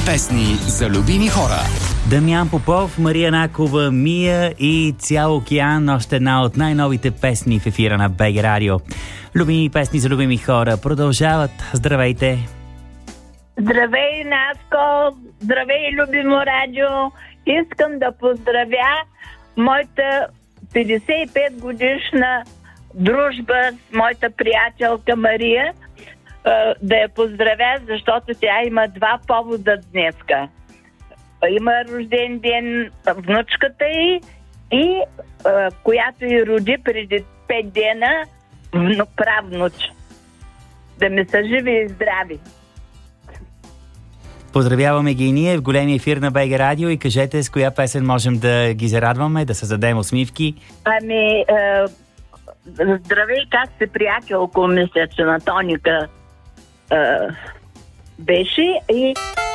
Песни за любими хора. Дамян Попов, Мария Накова, Мия и Цял океан. Още една от най-новите песни в ефира на БГ Радио. Любими песни за любими хора продължават. Здравейте! Здравей, Наско! Здравей, любимо радио! Искам да поздравя моята 55 годишна дружба с моята приятелка Мария, да я поздравя, защото тя има два повода днеска. Има рожден ден внучката й и която й роди преди 5 дена правнуч. Да ми са живи и здрави. Поздравяваме ги и ние в големия ефир на БГ Радио и кажете с коя песен можем да ги зарадваме, да създадем усмивки. Здравей, как си приятелко, мисля, че на Тоника беше и